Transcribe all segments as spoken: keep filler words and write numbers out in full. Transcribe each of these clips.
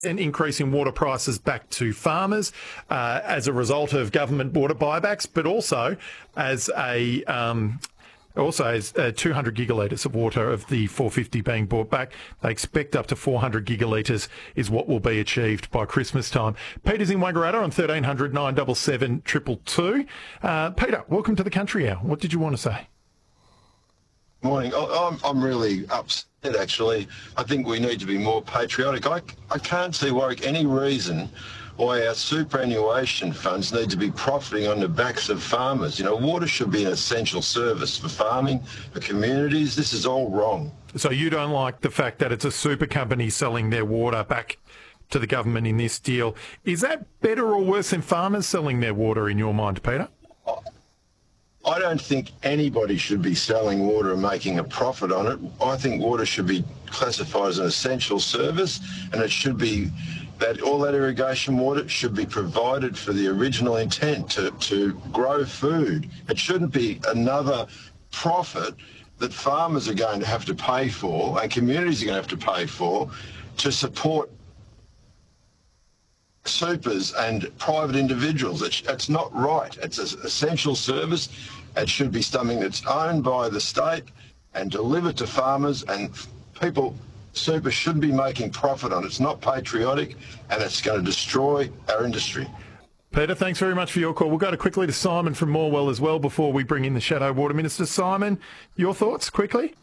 an increase in water prices back to farmers uh, as a result of government water buybacks, but also as a um, also as uh, two hundred gigalitres of water of the four hundred fifty being brought back. They expect up to four hundred gigalitres is what will be achieved by Christmas time. Peter's in Wangaratta on thirteen hundred nine seven seven two two two. Uh, Peter, welcome to the Country Hour. What did you want to say? Morning. I'm, I'm really upset, actually. I think we need to be more patriotic. I, I can't see, Warwick, any reason why our superannuation funds need to be profiting on the backs of farmers. You know, water should be an essential service for farming, for communities. This is all wrong. So you don't like the fact that it's a super company selling their water back to the government in this deal. Is that better or worse than farmers selling their water in your mind, Peter? I don't think anybody should be selling water and making a profit on it. I think water should be classified as an essential service, and it should be that all that irrigation water should be provided for the original intent to, to grow food. It shouldn't be another profit that farmers are going to have to pay for and communities are going to have to pay for to support supers and private individuals. It's, it's not right. It's an essential service. It should be something that's owned by the state and delivered to farmers, and people, super shouldn't be making profit on it. It's not patriotic, and it's going to destroy our industry. Peter, thanks very much for your call. We'll go to quickly to Simon from Morwell as well before we bring in the Shadow Water Minister. Simon, your thoughts quickly?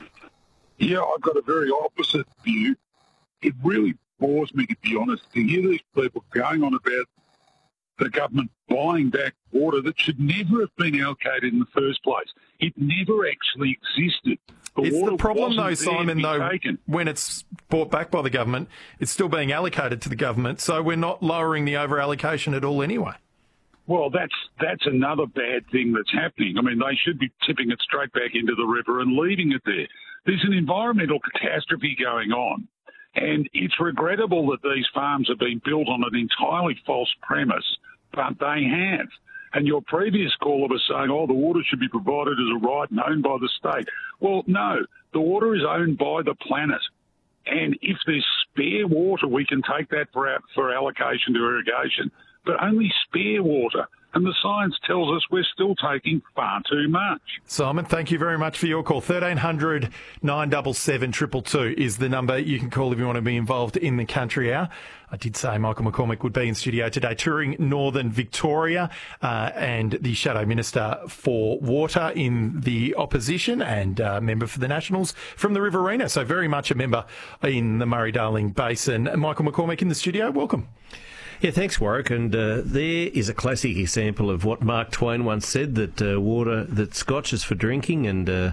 Yeah, I've got a very opposite view. It really bores me, to be honest, to hear these people going on about the government buying back water that should never have been allocated in the first place. It never actually existed. The it's water the problem, though, wasn't there to Simon, be though, taken. when it's bought back by the government, it's still being allocated to the government, so we're not lowering the over-allocation at all anyway. Well, that's that's another bad thing that's happening. I mean, they should be tipping it straight back into the river and leaving it there. There's an environmental catastrophe going on, and it's regrettable that these farms have been built on an entirely false premise, but they have. And your previous caller was saying, oh, the water should be provided as a right and owned by the state. Well, no, the water is owned by the planet. And if there's spare water, we can take that for, our, for allocation to irrigation, but only spare water. And the science tells us we're still taking far too much. Simon, thank you very much for your call. thirteen hundred nine seven seven two two two is the number you can call if you want to be involved in the Country Hour. I did say Michael McCormack would be in studio today touring northern Victoria uh, and the Shadow Minister for Water in the opposition and uh, member for the Nationals from the Riverina. So very much a member in the Murray-Darling Basin. Michael McCormack in the studio. Welcome. Yeah, thanks, Warwick. And uh, there is a classic example of what Mark Twain once said, that uh, water, that Scotch is for drinking and uh,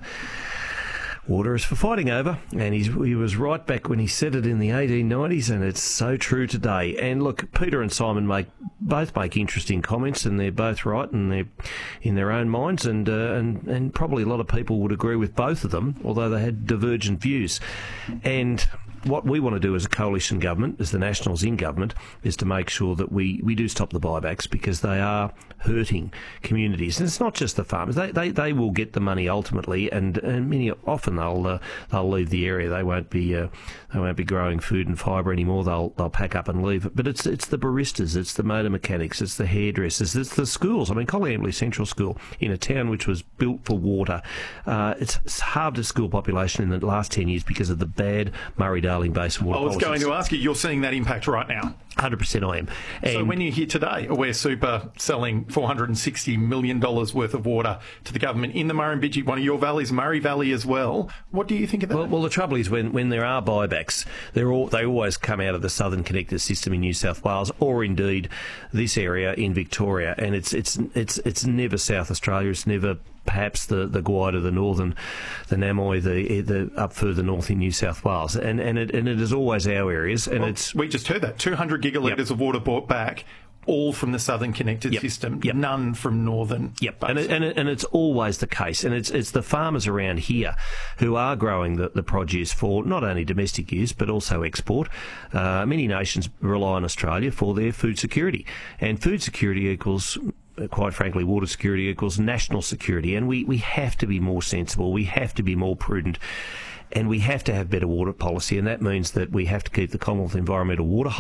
water is for fighting over. And he's, he was right back when he said it in the eighteen nineties, and it's so true today. And look, Peter and Simon make both make interesting comments, and they're both right, and they're in their own minds, and, uh, and and probably a lot of people would agree with both of them, although they had divergent views. And what we want to do as a coalition government, as the Nationals in government, is to make sure that we, we do stop the buybacks, because they are hurting communities. And it's not just the farmers. They they, they will get the money ultimately, and, and many often they'll uh, they'll leave the area. They won't be uh, they won't be growing food and fibre anymore. They'll they'll pack up and leave. But it's it's the baristas, it's the motor mechanics, it's the hairdressers, it's the schools. I mean, Coleambally Central School, in a town which was built for water, uh, it's, it's halved its school population in the last ten years because of the bad Murray-Darling Basin water I was policies. going to ask you, you're seeing that impact right now? one hundred percent I am. And so when you hear today Aware Super selling four hundred sixty million dollars worth of water to the government in the Murrumbidgee, one of your valleys, Murray Valley as well, what do you think of that? Well, well the trouble is when, when there are buybacks, they're all, they always come out of the Southern Connector system in New South Wales, or indeed this area in Victoria, and it's it's it's it's never South Australia, it's never perhaps the, the Gwydir, the Northern, the Namoy, the the up further north in New South Wales, and and it and it is always our areas, and well, it's we just heard that two hundred gigalitres yep. of water bought back, all from the Southern Connected yep. system, yep. none from Northern. Yep, and it, and, it, and it's always the case, and it's it's the farmers around here who are growing the, the produce for not only domestic use but also export. Uh, many nations rely on Australia for their food security, and food security equals, quite frankly, water security equals national security, and we, we have to be more sensible, we have to be more prudent, and we have to have better water policy, and that means that we have to keep the Commonwealth Environmental Water